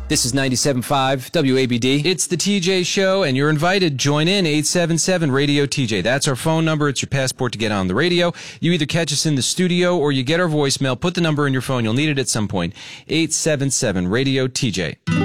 This is 97.5 WABD. It's the TJ Show, and you're invited. Join in, 877-RADIO-TJ. That's our phone number. It's your passport to get on the radio. You either catch us in the studio or you get our voicemail. Put the number in your phone. You'll need it at some point. 877-RADIO-TJ.